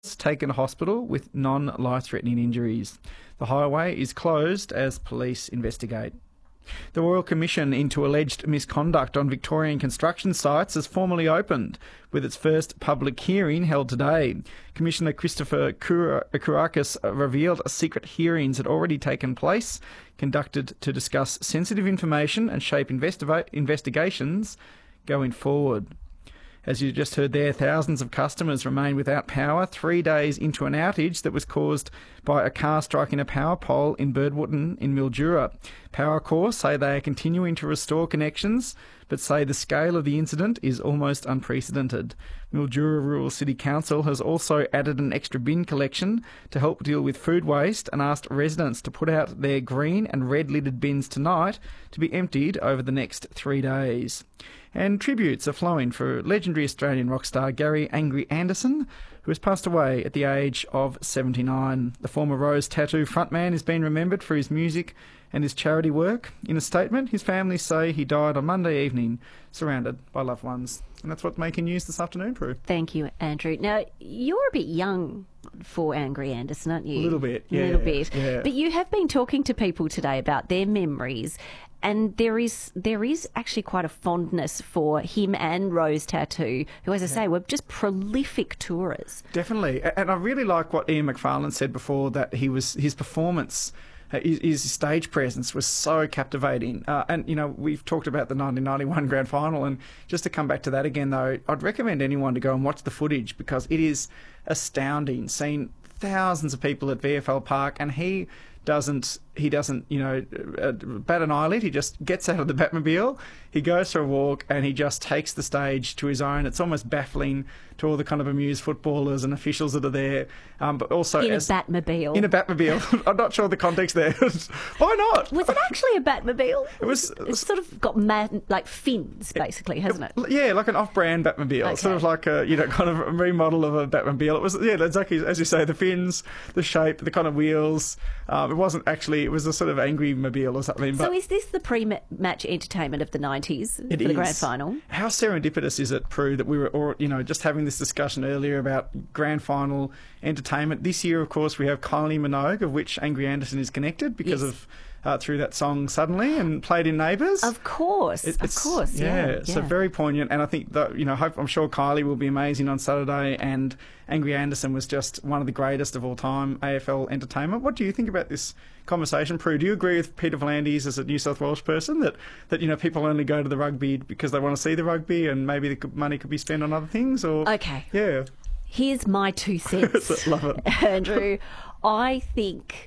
taken to hospital with non-life-threatening injuries. The highway is closed as police investigate. The Royal Commission into alleged misconduct on Victorian construction sites has formally opened, with its first public hearing held today. Commissioner Christopher Kourakis revealed secret hearings had already taken place, conducted to discuss sensitive information and shape investigations going forward. As you just heard there, thousands of customers remain without power 3 days into an outage that was caused by a car striking a power pole in Birdwootton in Mildura. Powercor say they are continuing to restore connections, but say the scale of the incident is almost unprecedented. Mildura Rural City Council has also added an extra bin collection to help deal with food waste and asked residents to put out their green and red lidded bins tonight to be emptied over the next 3 days. And tributes are flowing for legendary Australian rock star Gary "Angry" Anderson, who has passed away at the age of 79. The former Rose Tattoo frontman is being remembered for his music and his charity work. In a statement, his family say he died on Monday evening, surrounded by loved ones. And that's what's making news this afternoon, Prue. Thank you, Andrew. Now, you're a bit young for Angry Anderson, aren't you? A little bit, yeah. A little bit. Yeah. But you have been talking to people today about their memories, and there is actually quite a fondness for him and Rose Tattoo, who, as I say, were just prolific tourers. Definitely. And I really like what Ian McFarlane said before, that his performance, his stage presence was so captivating. And, you know, we've talked about the 1991 Grand Final, and just to come back to that again, though, I'd recommend anyone to go and watch the footage, because it is astounding, seeing thousands of people at VFL Park, and he doesn't, you know, bat an eyelid. He just gets out of the Batmobile, he goes for a walk, and he just takes the stage to his own. It's almost baffling to all the kind of amused footballers and officials that are there. But also in a Batmobile. In a Batmobile. I'm not sure the context there. Why not? Was it actually a Batmobile? It's sort of got like fins, basically, hasn't it? Yeah, like an off-brand Batmobile. Okay. Sort of like a, you know, kind of a remodel of a Batmobile. It was, yeah, exactly as you say, the fins, the shape, the kind of wheels. It wasn't actually, it was a sort of angry mobile or something. So is this the pre-match entertainment of the 90s for the grand final? How serendipitous is it, Prue, that we were, you know, just having this discussion earlier about grand final entertainment. This year, of course, we have Kylie Minogue, of which Angry Anderson is connected because of through that song Suddenly, and played in Neighbours. Of course, yeah. So very poignant, and I think that, you know, I'm sure Kylie will be amazing on Saturday, and Angry Anderson was just one of the greatest of all time AFL entertainment. What do you think about this conversation, Prue? Do you agree with Peter V'landys as a New South Wales person that you know, people only go to the rugby because they want to see the rugby, and maybe the money could be spent on other things? Or okay, yeah. Here's my 2 cents. Love it, Andrew. I think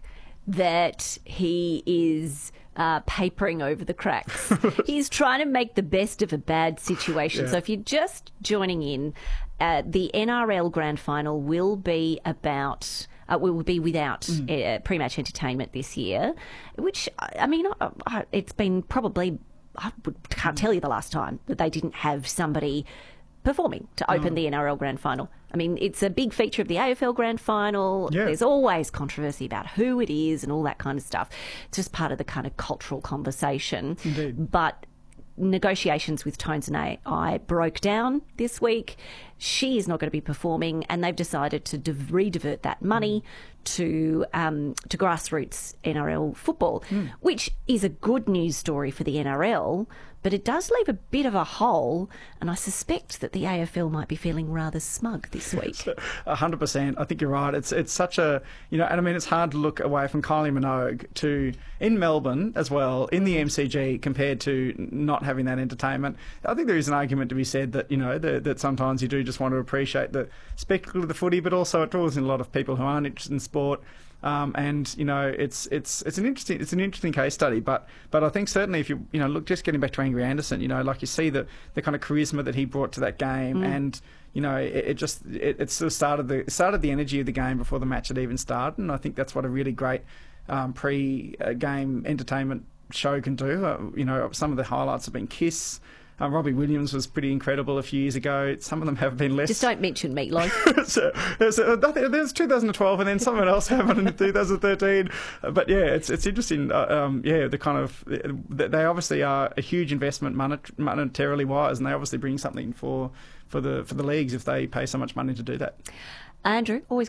that he is papering over the cracks. He's trying to make the best of a bad situation. Yeah. So if you're just joining in, the NRL Grand Final will be about... will be without pre-match entertainment this year, which, I mean, it's been probably... can't tell you the last time that they didn't have somebody performing to open the NRL Grand Final. I mean, it's a big feature of the AFL Grand Final. Yeah. There's always controversy about who it is and all that kind of stuff. It's just part of the kind of cultural conversation. Indeed. But negotiations with Tones and I broke down this week. She is not going to be performing, and they've decided to redivert that money to grassroots NRL football, which is a good news story for the NRL, but it does leave a bit of a hole, and I suspect that the AFL might be feeling rather smug this week. 100%. I think you're right. It's such a, you know, and I mean, it's hard to look away from Kylie Minogue to, in Melbourne as well, in the MCG, compared to not having that entertainment. I think there is an argument to be said that, you know, that sometimes you do just want to appreciate the spectacle of the footy, but also it draws in a lot of people who aren't interested in sport. And you know, it's an interesting case study, but I think certainly if you know, look, just getting back to Angry Anderson, you know, like you see the kind of charisma that he brought to that game, and you know, it sort of started the energy of the game before the match had even started, and I think that's what a really great pre-game entertainment show can do. You know, some of the highlights have been Kiss. Robbie Williams was pretty incredible a few years ago. Some of them have been less. Just don't mention Meatloaf. There's 2012, and then someone else happened in 2013. But yeah, it's interesting. The kind of, they obviously are a huge investment monetarily wise, and they obviously bring something for the leagues if they pay so much money to do that. Andrew, always